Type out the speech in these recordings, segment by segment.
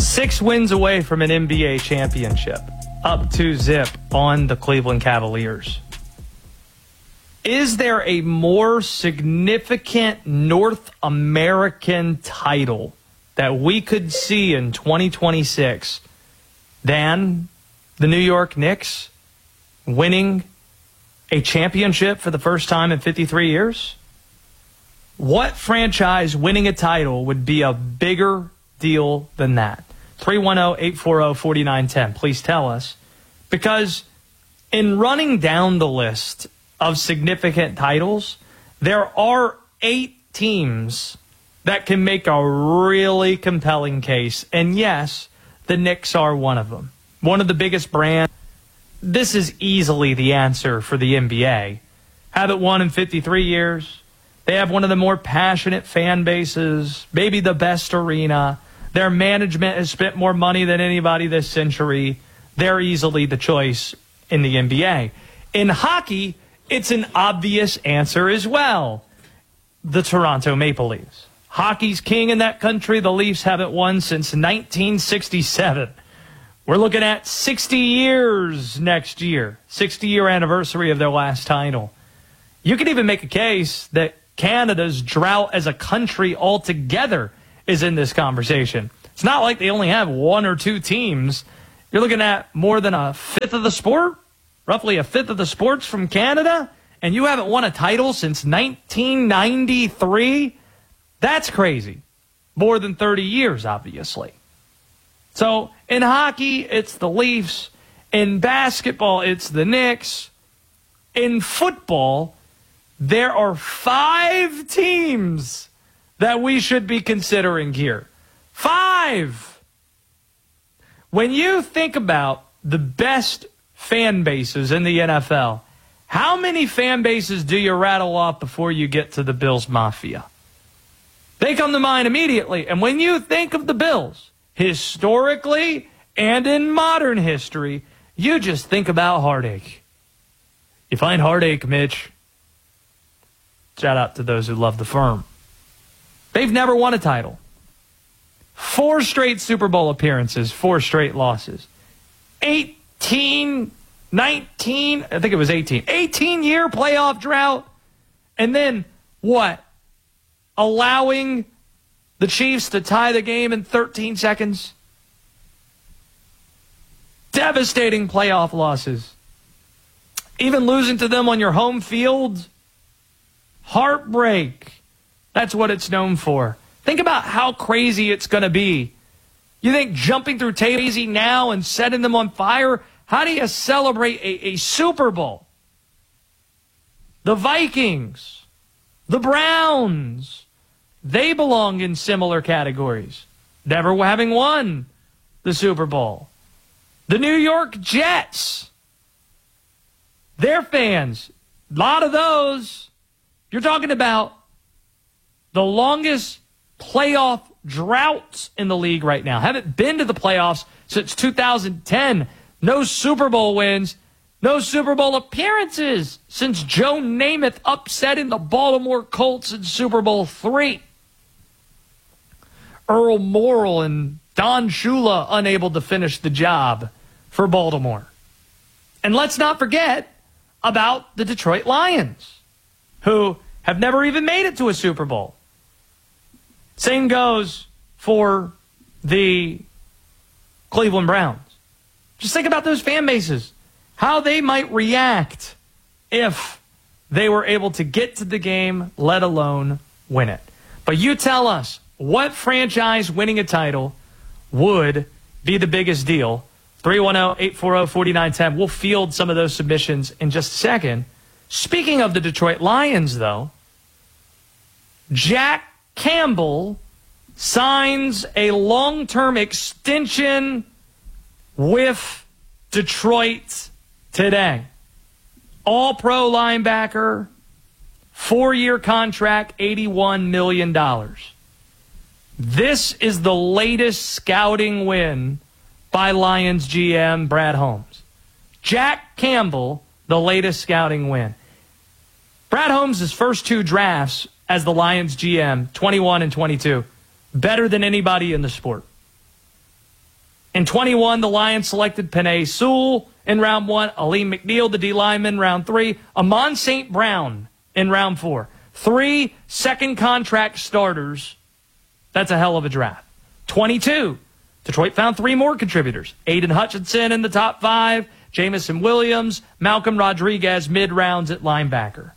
6 wins away from an NBA championship. Up 2-zip on the Cleveland Cavaliers. Is there a more significant North American title that we could see in 2026 than the New York Knicks winning a championship for the first time in 53 years? What franchise winning a title would be a bigger deal than that? 310-840-4910. Please tell us. Because in running down the list of significant titles, there are 8 teams that can make a really compelling case. And yes, the Knicks are one of them. One of the biggest brands. This is easily the answer for the NBA. Haven't won in 53 years. They have one of the more passionate fan bases, maybe the best arena. Their management has spent more money than anybody this century. They're easily the choice in the NBA. In hockey, it's an obvious answer as well. The Toronto Maple Leafs. Hockey's king in that country. The Leafs haven't won since 1967. We're looking at 60 years next year. 60-year anniversary of their last title. You could even make a case that Canada's drought as a country altogether is in this conversation. It's not like they only have 1 or 2 teams. You're looking at more than a fifth of the sport, roughly a fifth of the sports from Canada, and you haven't won a title since 1993? That's crazy. More than 30 years, obviously. So in hockey, it's the Leafs. In basketball, it's the Knicks. In football, there are 5 teams that we should be considering here. 5! When you think about the best fan bases in the NFL, how many fan bases do you rattle off before you get to the Bills Mafia? They come to mind immediately. And when you think of the Bills, historically and in modern history, you just think about heartache. You find heartache, Mitch. Shout out to those who love the firm. They've never won a title. 4 straight Super Bowl appearances, 4 straight losses. 19, I think it was 18. 18-year playoff drought. And then what? Allowing the Chiefs to tie the game in 13 seconds. Devastating playoff losses. Even losing to them on your home field. Heartbreak. That's what it's known for. Think about how crazy it's going to be. You think jumping through tables easy now and setting them on fire? How do you celebrate a Super Bowl? The Vikings, the Browns, they belong in similar categories. Never having won the Super Bowl. The New York Jets, their fans, a lot of those. You're talking about the longest playoff droughts in the league right now. Haven't been to the playoffs since 2010. No Super Bowl wins. No Super Bowl appearances since Joe Namath upsetting the Baltimore Colts in Super Bowl III. Earl Morrall and Don Shula unable to finish the job for Baltimore. And let's not forget about the Detroit Lions, who have never even made it to a Super Bowl. Same goes for the Cleveland Browns. Just think about those fan bases, how they might react if they were able to get to the game, let alone win it. But you tell us, what franchise winning a title would be the biggest deal? 310-840-4910. We'll field some of those submissions in just a second. Speaking of the Detroit Lions, though, Jack Campbell signs a long-term extension with Detroit today. All-pro linebacker, 4-year contract, $81 million. This is the latest scouting win by Lions GM Brad Holmes. Jack Campbell, the latest scouting win. Brad Holmes' first 2 drafts as the Lions GM, 21 and 22, better than anybody in the sport. In 21, the Lions selected Penei Sewell in round 1, Aleem McNeil, the D lineman, round 3, Amon St. Brown in round 4. 3 second contract starters. That's a hell of a draft. 22, Detroit found 3 more contributors. Aiden Hutchinson in the top 5, Jamison Williams, Malcolm Rodriguez mid-rounds at linebacker.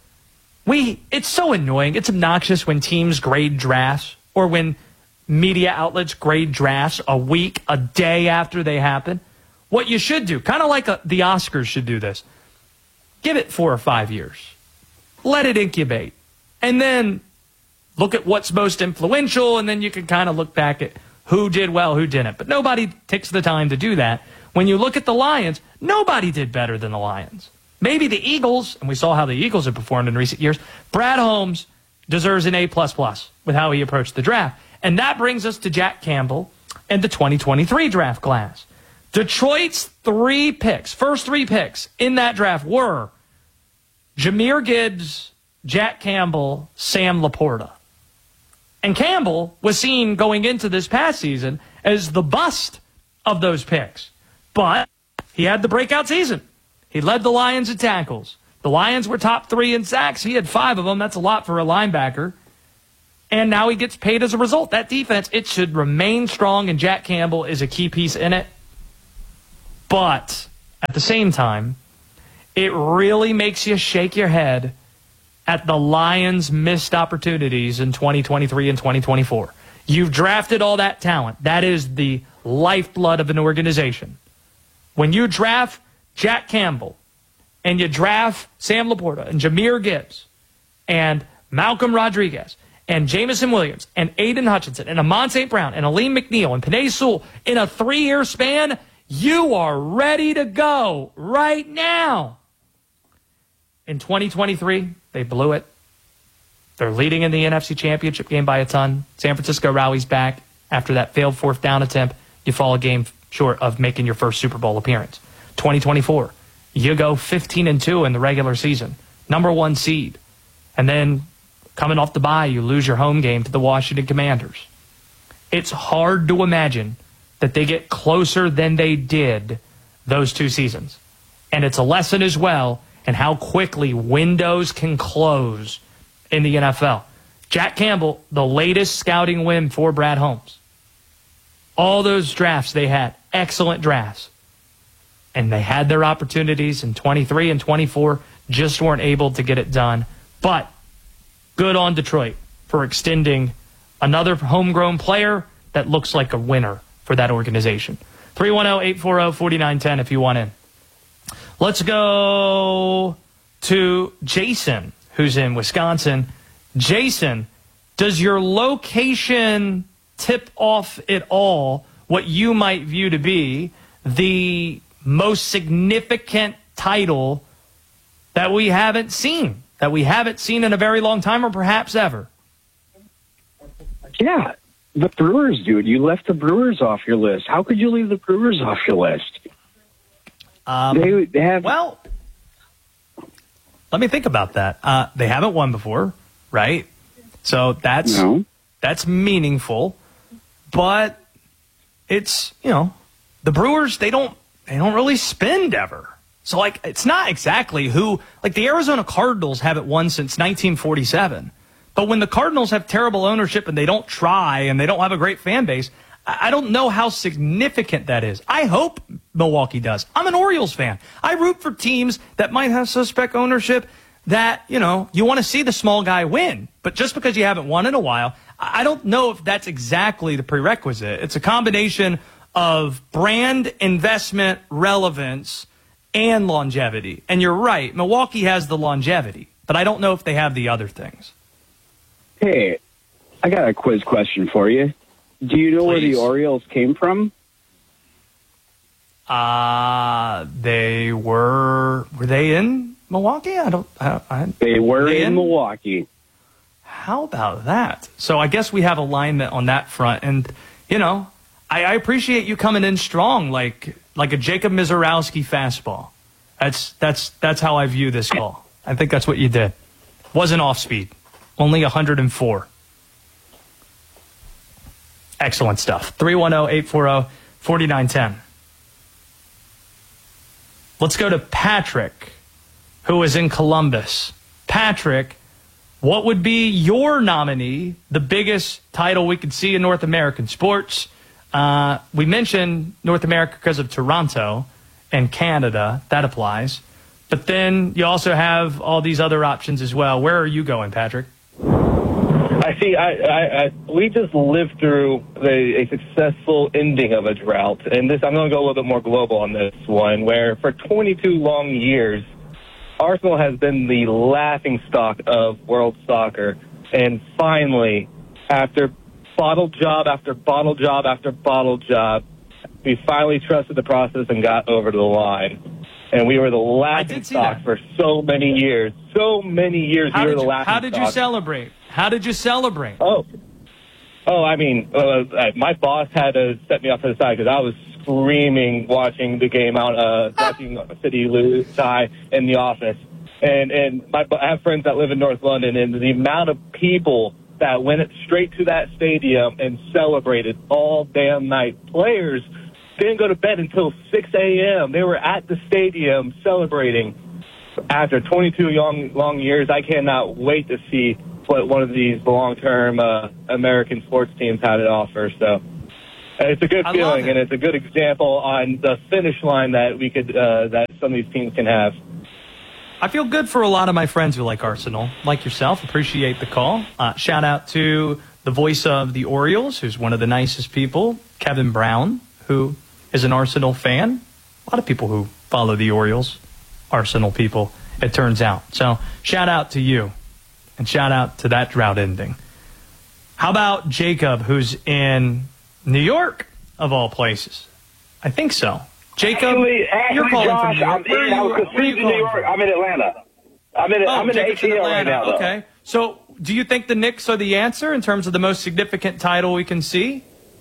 It's so annoying. It's obnoxious when teams grade drafts or when media outlets grade drafts a week, a day after they happen. What you should do, kind of like the Oscars should do this, give it 4 or 5 years. Let it incubate. And then look at what's most influential, and then you can kind of look back at who did well, who didn't. But nobody takes the time to do that. When you look at the Lions, nobody did better than the Lions. Maybe the Eagles, and we saw how the Eagles have performed in recent years. Brad Holmes deserves an A++ with how he approached the draft. And that brings us to Jack Campbell and the 2023 draft class. Detroit's first 3 picks in that draft were Jahmyr Gibbs, Jack Campbell, Sam Laporta. And Campbell was seen going into this past season as the bust of those picks. But he had the breakout season. He led the Lions in tackles. The Lions were top 3 in sacks. He had 5 of them. That's a lot for a linebacker. And now he gets paid as a result. That defense, it should remain strong, and Jack Campbell is a key piece in it. But at the same time, it really makes you shake your head at the Lions' missed opportunities in 2023 and 2024. You've drafted all that talent. That is the lifeblood of an organization. When you draft Jack Campbell and you draft Sam Laporta and Jahmyr Gibbs and Malcolm Rodriguez and Jamison Williams and Aiden Hutchinson and Amon St. Brown and Aleem McNeil and Penei Sewell in a 3-year span, you are ready to go right now. In 2023, they blew it. They're leading in the NFC Championship game by a ton. San Francisco rallies back after that failed 4th down attempt. You fall a game short of making your first Super Bowl appearance. 2024, you go 15-2 in the regular season, number 1 seed. And then coming off the bye, you lose your home game to the Washington Commanders. It's hard to imagine that they get closer than they did those 2 seasons. And it's a lesson as well in how quickly windows can close in the NFL. Jack Campbell, the latest scouting win for Brad Holmes. All those drafts they had, excellent drafts. And they had their opportunities in 23 and 24, just weren't able to get it done. But good on Detroit for extending another homegrown player that looks like a winner for that organization. 310-840-4910 if you want in. Let's go to Jason, who's in Wisconsin. Jason, does your location tip off at all what you might view to be the most significant title that we haven't seen in a very long time or perhaps ever? Yeah, the Brewers, dude. You left the Brewers off your list. How could you leave the Brewers off your list? They have. Well, let me think about that. They haven't won before, right? So that's meaningful. But it's, the Brewers, they don't really spend ever. So, it's not exactly who, the Arizona Cardinals haven't won since 1947. But when the Cardinals have terrible ownership and they don't try and they don't have a great fan base, I don't know how significant that is. I hope Milwaukee does. I'm an Orioles fan. I root for teams that might have suspect ownership that, you want to see the small guy win. But just because you haven't won in a while, I don't know if that's exactly the prerequisite. It's a combination of brand, investment, relevance, and longevity. And you're right, Milwaukee has the longevity, but I don't know if they have the other things. Hey, I got a quiz question for you. Do you know where the Orioles came from? Were they in Milwaukee? They were in Milwaukee. How about that? So I guess we have alignment on that front. And, I appreciate you coming in strong, like a Jacob Mizorowski fastball. That's how I view this call. I think that's what you did. Wasn't off speed. Only 104. Excellent stuff. 310-840-4910 4910. Let's go to Patrick, who is in Columbus. Patrick, what would be your nominee, the biggest title we could see in North American sports? We mentioned North America because of Toronto and Canada. That applies. But then you also have all these other options as well. Where are you going, Patrick? I see. We just lived through a successful ending of a drought, and I'm going to go a little bit more global on this one, where for 22 long years, Arsenal has been the laughingstock of world soccer, and finally, after bottle job after bottle job after bottle job, we finally trusted the process and got over to the line. And we were the laughingstock for so many years. So many years we were the laughingstock. How did you celebrate? How did you celebrate? I mean, my boss had to set me off to the side because I was screaming watching the game out, watching City lose, tie in the office. And I have friends that live in North London, and the amount of people that went straight to that stadium and celebrated all damn night. Players didn't go to bed until 6 a.m. They were at the stadium celebrating. After 22 long years, I cannot wait to see what one of these long-term American sports teams had to offer. So it's a good feeling, and it's a good example on the finish line that we could that some of these teams can have. I feel good for a lot of my friends who like Arsenal, like yourself. Appreciate the call. Shout out to the voice of the Orioles, who's one of the nicest people, Kevin Brown, who is an Arsenal fan. A lot of people who follow the Orioles, Arsenal people, it turns out. So shout out to you, and shout out to that drought ending. How about Jacob, who's in New York, of all places? I think so. Jacob, you're calling Josh, from New York. I was conceived in New York. I'm in Atlanta. I'm in the ATL right now, though. Okay. So do you think the Knicks are the answer in terms of the most significant title we can see?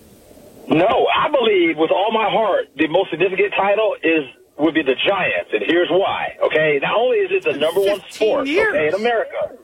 No, I believe with all my heart the most significant title would be the Giants, and here's why. Okay, not only is it the number one sport in America.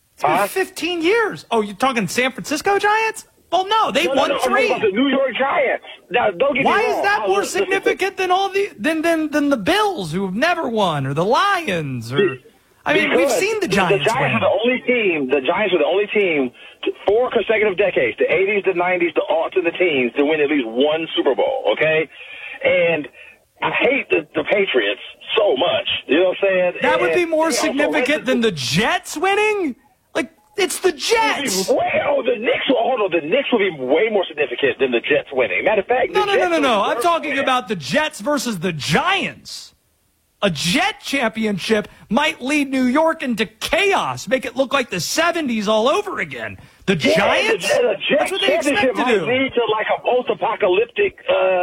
15 years. Oh, you're talking San Francisco Giants? Well, no, they won 3. The New York Giants. Now, don't get me wrong. Why is that more significant than all than the Bills, who have never won, or the Lions, or we've seen the Giants. The Giants are the only team. The Giants are the only team 4 consecutive decades, the 80s, the 90s, the aughts, and the teens, to win at least one Super Bowl. Okay, and I hate the Patriots so much. You know what I'm saying? That would be more significant than the Jets winning. It's the Jets. Well, the Knicks will be way more significant than the Jets winning. Matter of fact, no. I'm talking about the Jets versus the Giants. A Jet championship might lead New York into chaos, make it look like the 70s all over again. The Giants? That's what they expect to do. Might lead to like a post-apocalyptic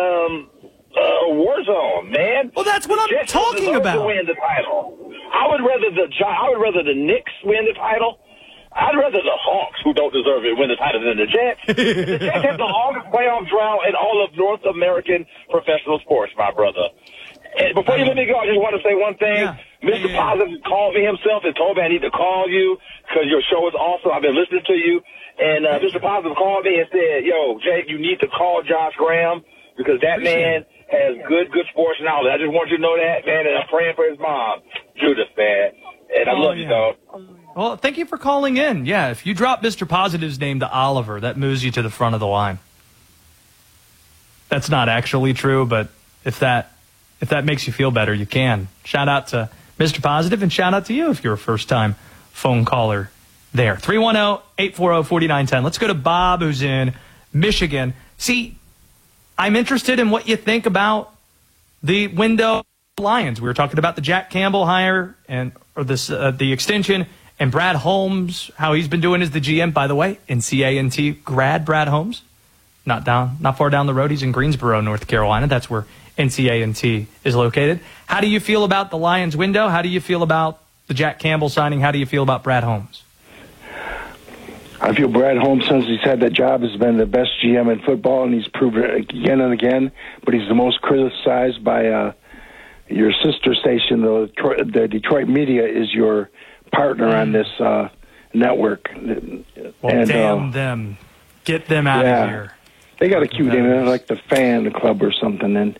war zone, man. Well, that's what I'm talking about. To win the title. I would rather the Knicks win the title. I'd rather the Hawks, who don't deserve it, win the title than the Jets. The Jets have the longest playoff drought in all of North American professional sports, my brother. And before you let me go, I just want to say one thing. Yeah. Mr. Positive called me himself and told me I need to call you because your show is awesome. I've been listening to you. And Mr. Positive called me and said, yo, Jake, you need to call Josh Graham because that man has good sports knowledge. I just want you to know that, man, and I'm praying for his mom, Judith, man. And I love you, dog. Well, thank you for calling in. Yeah, if you drop Mr. Positive's name to Oliver, that moves you to the front of the line. That's not actually true, but if that makes you feel better, you can. Shout out to Mr. Positive, and shout out to you if you're a first-time phone caller there. 310-840-4910. Let's go to Bob, who's in Michigan. See, I'm interested in what you think about the window Lions. We were talking about the Jack Campbell hire or the extension, and Brad Holmes, how he's been doing as the GM. By the way, NCA&T grad Brad Holmes, not far down the road. He's in Greensboro, North Carolina. That's where NCA&T is located. How do you feel about the Lions window? How do you feel about the Jack Campbell signing? How do you feel about Brad Holmes? I feel Brad Holmes, since he's had that job, has been the best GM in football, and he's proven it again and again. But he's the most criticized by your sister station. The Detroit media is your partner on this network. Well, and, damn them. Get them out of here. They got a cute name, like the Fan Club or something. And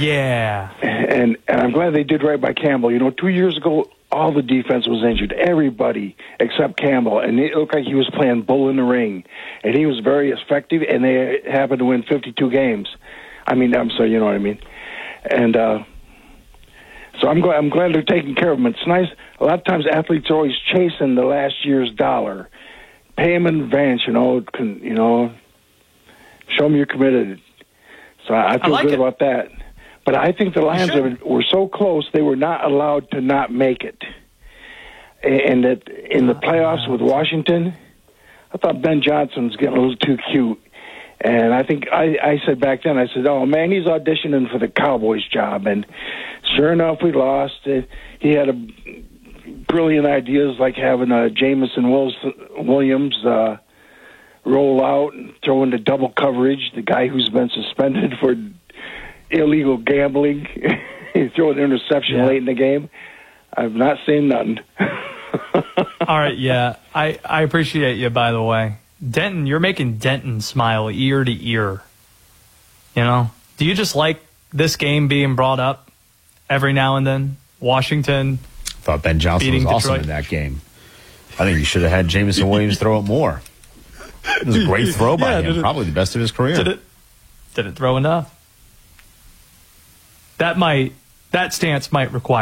I'm glad they did right by Campbell. 2 years ago, all the defense was injured, everybody except Campbell, and it looked like he was playing bull in the ring, and he was very effective. And they happened to win 52 games. I'm sorry, you know what I mean. And so I'm glad they're taking care of them. It's nice. A lot of times athletes are always chasing the last year's dollar. Pay them in advance, show them you're committed. So I feel good about that. But I think the Lions were so close, they were not allowed to not make it. And that in the playoffs with Washington, I thought Ben Johnson was getting a little too cute. And I think I said back then, oh, man, he's auditioning for the Cowboys job. And sure enough, we lost. He had brilliant ideas like having Jameson Williams roll out and throw into double coverage, the guy who's been suspended for illegal gambling. He threw an interception late in the game. I've not seen nothing. All right, I appreciate you, by the way. Denton, you're making Denton smile ear to ear. Do you just like this game being brought up every now and then? Washington. I thought Ben Johnson was awesome in that game. I think you should have had Jameson Williams throw it more. It was a great throw by him, probably the best of his career. Did it throw enough? That stance might require